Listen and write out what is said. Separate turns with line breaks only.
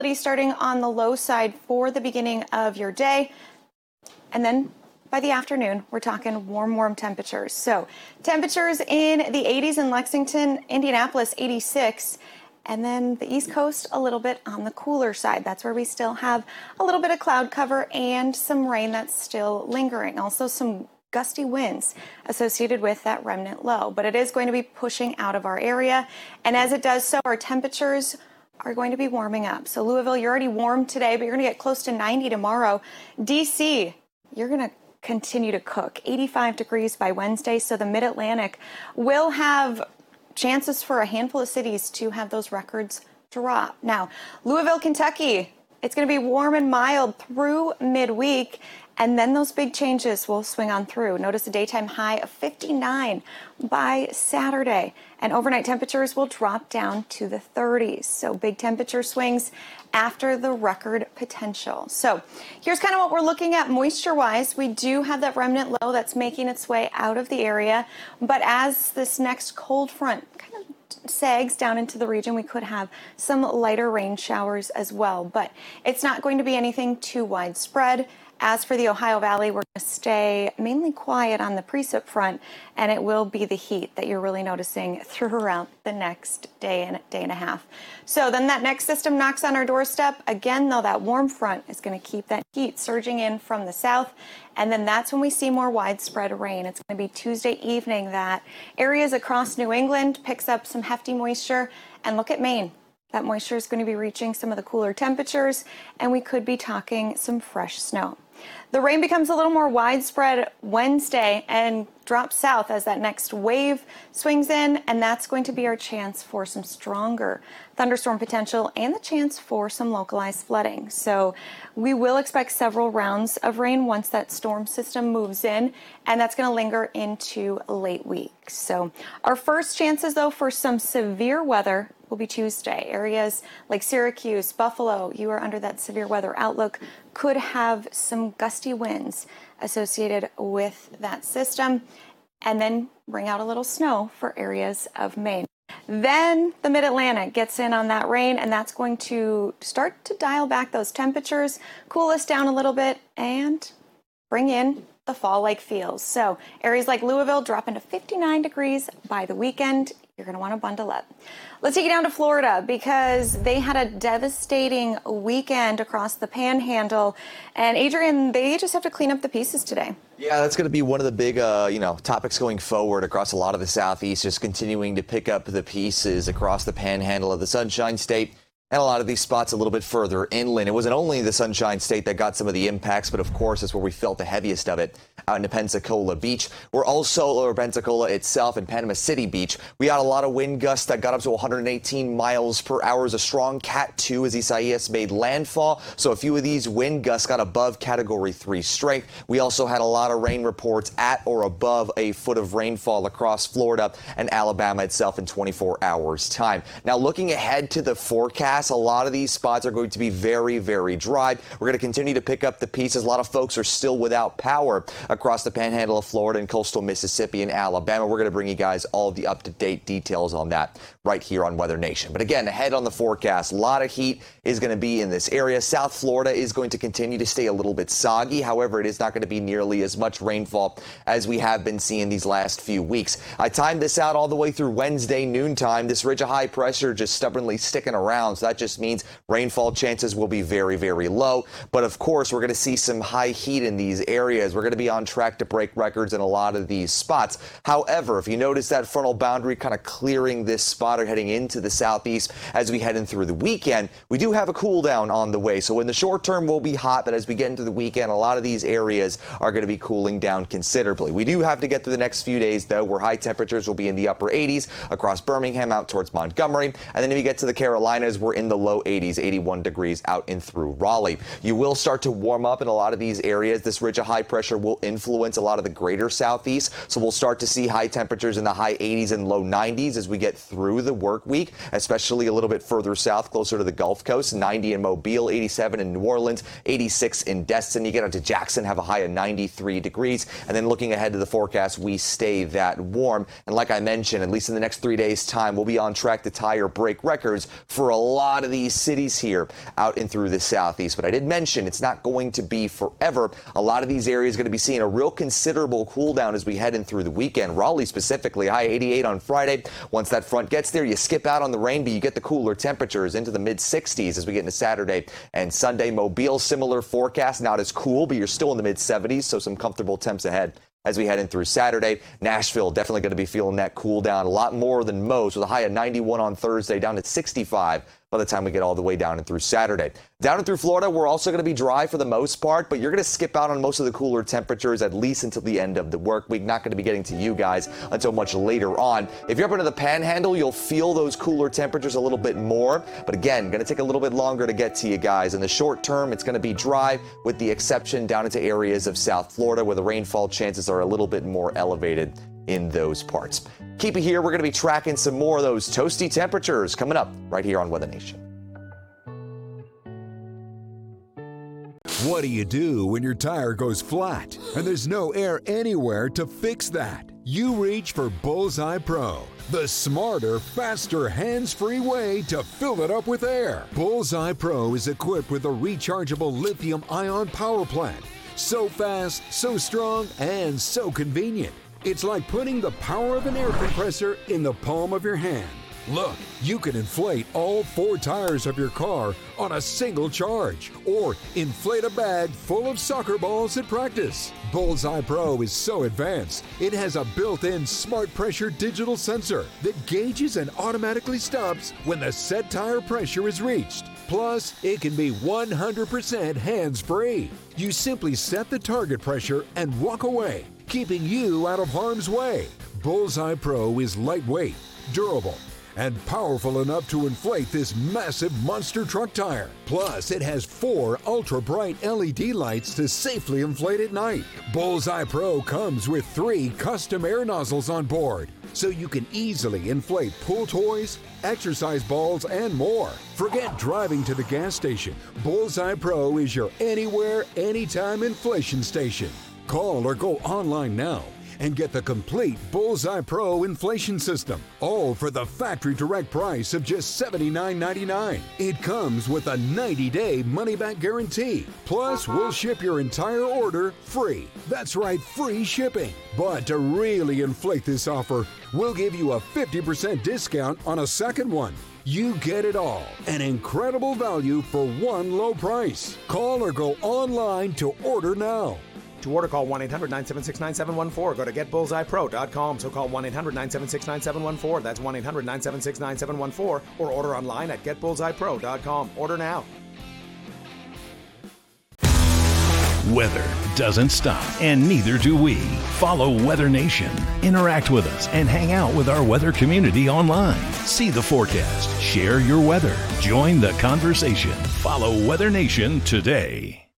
Starting on the low side for the beginning of your day. And then by the afternoon, we're talking warm temperatures. So temperatures in the 80s in Lexington, Indianapolis, 86. And then the East Coast, a little bit on the cooler side. That's where we still have a little bit of cloud cover and some rain that's still lingering. Also some gusty winds associated with that remnant low. But it is going to be pushing out of our area. And as it does so, our temperatures are going to be warming up. So Louisville, you're already warm today, but you're going to get close to 90 tomorrow. DC, you're going to continue to cook. 85 degrees by Wednesday. So the Mid-Atlantic will have chances for a handful of cities to have those records drop. Now, Louisville, Kentucky, it's going to be warm and mild through midweek. And then those big changes will swing on through. Notice a daytime high of 59 by Saturday. And overnight temperatures will drop down to the 30s. So big temperature swings after the record potential. So here's kind of what we're looking at moisture-wise. We do have that remnant low that's making its way out of the area. But as this next cold front kind of sags down into the region, we could have some lighter rain showers as well. But it's not going to be anything too widespread. As for the Ohio Valley, we're going to stay mainly quiet on the precip front, and it will be the heat that you're really noticing throughout the next day and a half. So then that next system knocks on our doorstep. Again, though, that warm front is going to keep that heat surging in from the south, and then that's when we see more widespread rain. It's going to be Tuesday evening that areas across New England picks up some hefty moisture, and look at Maine. That moisture is going to be reaching some of the cooler temperatures, and we could be talking some fresh snow. The rain becomes a little more widespread Wednesday and drops south as that next wave swings in, and that's going to be our chance for some stronger thunderstorm potential and the chance for some localized flooding. So we will expect several rounds of rain once that storm system moves in, and that's going to linger into late week. So our first chances, though, for some severe weather will be Tuesday. Areas like Syracuse, Buffalo, you are under that severe weather outlook, could have some gusty winds associated with that system, and then bring out a little snow for areas of Maine. Then the Mid-Atlantic gets in on that rain, and that's going to start to dial back those temperatures, cool us down a little bit, and bring in the fall-like feels. So areas like Louisville drop into 59 degrees by the weekend. You're going to want to bundle up. Let's take you down to Florida because they had a devastating weekend across the Panhandle. And Adrian, they just have to clean up the pieces today.
Yeah, that's going to be one of the big, topics going forward across a lot of the Southeast, just continuing to pick up the pieces across the Panhandle of the Sunshine State. And a lot of these spots a little bit further inland. It wasn't only the Sunshine State that got some of the impacts, but of course, that's where we felt the heaviest of it out in Pensacola Beach. We're also over Pensacola itself and Panama City Beach. We had a lot of wind gusts that got up to 118 miles per hour. A strong Cat 2 as Isaias made landfall. So a few of these wind gusts got above Category 3 strength. We also had a lot of rain reports at or above a foot of rainfall across Florida and Alabama itself in 24 hours time. Now looking ahead to the forecast, a lot of these spots are going to be very, very dry. We're going to continue to pick up the pieces. A lot of folks are still without power across the Panhandle of Florida and coastal Mississippi and Alabama. We're going to bring you guys all the up-to-date details on that right here on Weather Nation. But again, ahead on the forecast, a lot of heat is going to be in this area. South Florida is going to continue to stay a little bit soggy. However, it is not going to be nearly as much rainfall as we have been seeing these last few weeks. I timed this out all the way through Wednesday noontime. This ridge of high pressure just stubbornly sticking around. So that just means rainfall chances will be very, very low. But of course, we're going to see some high heat in these areas. We're going to be on track to break records in a lot of these spots. However, if you notice that frontal boundary kind of clearing this spot or heading into the southeast as we head in through the weekend, we do have a cool down on the way. So in the short term, we'll be hot, but as we get into the weekend, a lot of these areas are going to be cooling down considerably. We do have to get through the next few days, though, where high temperatures will be in the upper 80s across Birmingham out towards Montgomery. And then if you get to the Carolinas, we're in the low 80s, 81 degrees out in through Raleigh. You will start to warm up in a lot of these areas. This ridge of high pressure will influence a lot of the greater southeast. So we'll start to see high temperatures in the high 80s and low 90s as we get through the work week, especially a little bit further south, closer to the Gulf Coast. 90 in Mobile, 87 in New Orleans, 86 in Destin. You get out to Jackson, have a high of 93 degrees. And then looking ahead to the forecast, we stay that warm. And like I mentioned, at least in the next 3 days' time, we'll be on track to tie or break records for a lot lot of these cities here out and through the southeast. But I did mention it's not going to be forever. A lot of these areas are going to be seeing a real considerable cool down as we head in through the weekend. Raleigh specifically, high 88 on Friday. Once that front gets there, you skip out on the rain, but you get the cooler temperatures into the mid-60s as we get into Saturday and Sunday. Mobile, similar forecast, not as cool, but you're still in the mid-70s, so some comfortable temps ahead as we head in through Saturday. Nashville definitely going to be feeling that cool down a lot more than most, with a high of 91 on Thursday, down to 65 by the time we get all the way down and through Saturday. Down and through Florida, we're also going to be dry for the most part, but you're going to skip out on most of the cooler temperatures at least until the end of the work week. Not going to be getting to you guys until much later on. If you're up into the Panhandle, you'll feel those cooler temperatures a little bit more, but again, going to take a little bit longer to get to you guys. In the short term, it's going to be dry, with the exception down into areas of South Florida where the rainfall chances are a little bit more elevated in those parts. Keep it here. We're going to be tracking some more of those toasty temperatures coming up right here on Weather Nation.
What do you do when your tire goes flat and there's no air anywhere to fix that? You reach for Bullseye Pro, the smarter, faster, hands-free way to fill it up with air. Bullseye Pro is equipped with a rechargeable lithium-ion power plant. So fast, so strong, and so convenient. It's like putting the power of an air compressor in the palm of your hand. Look, you can inflate all 4 tires of your car on a single charge, or inflate a bag full of soccer balls at practice. Bullseye Pro is so advanced, it has a built-in smart pressure digital sensor that gauges and automatically stops when the set tire pressure is reached. Plus, it can be 100% hands-free. You simply set the target pressure and walk away, keeping you out of harm's way. Bullseye Pro is lightweight, durable, and powerful enough to inflate this massive monster truck tire. Plus, it has 4 ultra-bright LED lights to safely inflate at night. Bullseye Pro comes with 3 custom air nozzles on board, so you can easily inflate pool toys, exercise balls, and more. Forget driving to the gas station. Bullseye Pro is your anywhere, anytime inflation station. Call or go online now and get the complete Bullseye Pro inflation system, all for the factory direct price of just $79.99. It comes with a 90-day money-back guarantee. Plus, we'll ship your entire order free. That's right, free shipping. But to really inflate this offer, we'll give you a 50% discount on a second one. You get it all. An incredible value for one low price. Call or go online to order now.
To order, call 1-800-976-9714. Go to getbullseyepro.com. So call 1-800-976-9714. That's 1-800-976-9714. Or order online at getbullseyepro.com. Order now.
Weather doesn't stop, and neither do we. Follow Weather Nation. Interact with us and hang out with our weather community online. See the forecast. Share your weather. Join the conversation. Follow Weather Nation today.